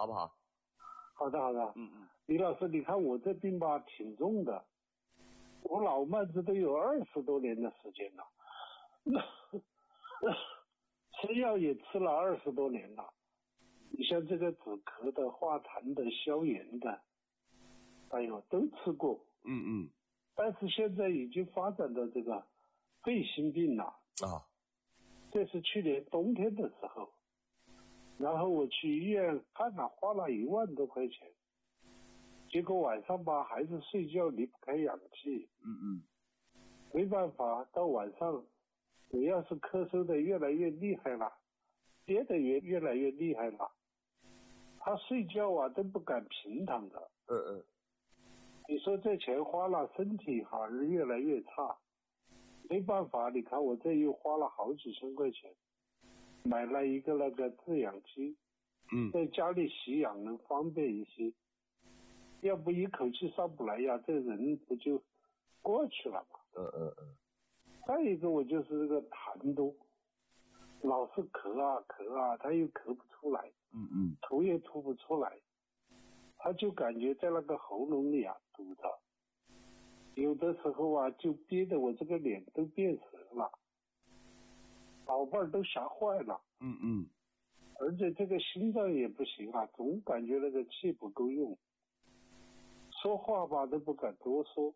好不好？ 好的。李老师，你看我这病吧挺重的，我老慢支都有20多年的时间了，吃药也吃了20多年了。你像这个止咳的、化痰的、消炎的，哎呦都吃过。但是现在已经发展到这个肺心病了啊。 这是去年冬天的时候，然后我去医院看了，花了1万多块钱，结果晚上吧还是睡觉离不开氧气。没办法，到晚上我要是咳嗽的越来越厉害了，憋得越来越厉害了，他睡觉啊都不敢平躺的。你说这钱花了，身体好像越来越差，没办法，你看我这又花了好几千块钱，买了一个那个制氧机，在家里吸氧能方便一些，要不一口气上不来呀，这人不就过去了吗？再一个我就是这个痰多，老是咳啊，他又咳不出来，吐也吐不出来，他就感觉在那个喉咙里啊堵着，有的时候啊就憋得我这个脸都变色了，老伴儿都吓坏了。而且这个心脏也不行啊，总感觉那个气不够用，说话吧都不敢多说。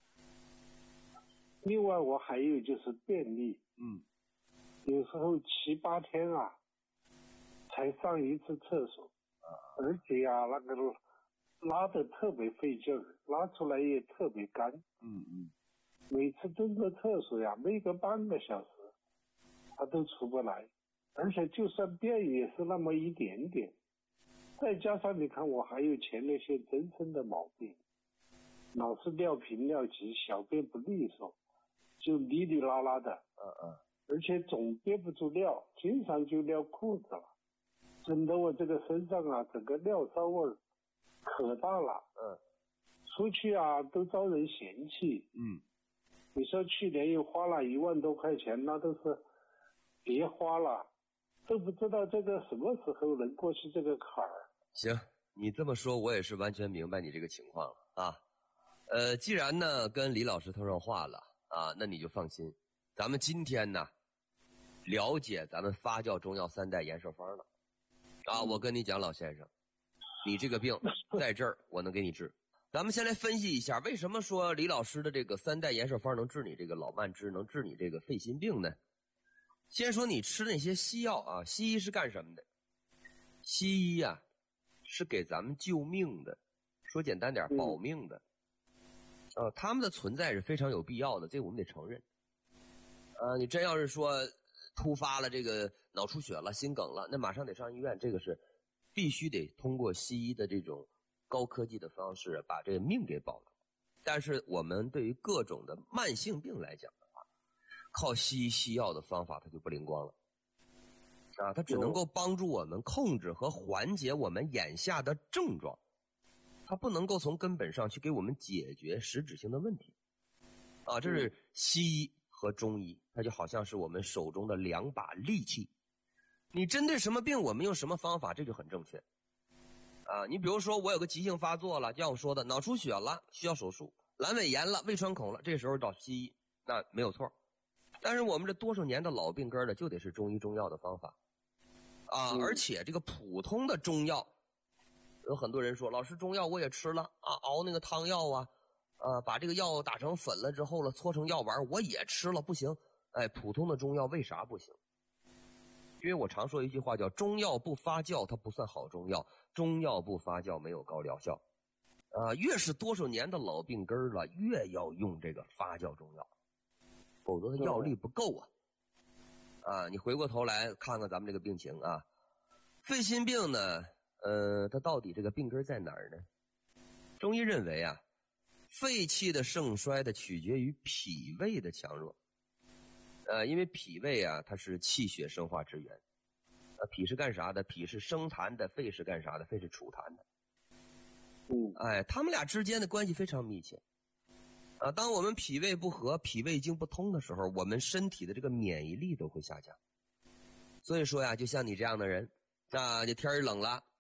另外我还有就是便秘，有时候7、8天啊才上一次厕所，而且啊那个拉得特别费劲儿，拉出来也特别干。每次蹲个厕所呀，没个半个小时他都出不来，而且就算便也是那么一点点。再加上你看我还有前列腺增生的毛病，老是尿频尿急，小便不利索，就哩哩啦啦的，而且总憋不住尿，经常就尿裤子了，整得我这个身上啊整个尿骚味儿可大了。出去啊都招人嫌弃。你说去年又花了1万多块钱，那都是别花了，都不知道这个什么时候能过去这个坎儿。 行，你这么说我也是完全明白你这个情况了啊。既然呢跟李老师通上话了啊，那你就放心，咱们今天呢了解咱们发酵中药3代延寿方了啊。我跟你讲，老先生，你这个病在这儿我能给你治。咱们先来分析一下，为什么说李老师的这个3代延寿方能治你这个老慢支，能治你这个肺心病呢？先说你吃那些西药啊，西医是干什么的？西医啊是给咱们救命的，说简单点，保命的。他们的存在是非常有必要的，这个我们得承认。你真要是说突发了这个脑出血了、心梗了，那马上得上医院，这个是必须得通过西医的这种高科技的方式把这个命给保了。但是我们对于各种的慢性病来讲的话，靠西医西药的方法它就不灵光了啊，它只能够帮助我们控制和缓解我们眼下的症状，它不能够从根本上去给我们解决实质性的问题啊。这是西医和中医，它就好像是我们手中的2把利器，你针对什么病我们用什么方法，这就很正确啊。你比如说我有个急性发作了，就像我说的脑出血了需要手术，阑尾炎了胃穿孔了，这时候找西医那没有错。但是我们这多少年的老病根呢，就得是中医中药的方法啊。而且这个普通的中药，有很多人说老师中药我也吃了啊，熬那个汤药啊，把这个药打成粉了之后了，搓成药丸我也吃了，不行。普通的中药为啥不行？因为我常说一句话叫中药不发酵它不算好中药，中药不发酵没有高疗效越是多少年的老病根了，越要用这个发酵中药，否则它药力不够啊。你回过头来看看咱们这个病情啊，肺心病呢它到底这个病根在哪儿呢？中医认为啊，肺气的盛衰的取决于脾胃的强弱因为脾胃啊它是气血生化之源脾是干啥的？脾是生痰的，肺是干啥的？肺是储痰的。他们俩之间的关系非常密切当我们脾胃不和，脾胃经不通的时候，我们身体的这个免疫力都会下降。所以说呀，就像你这样的人你天一冷了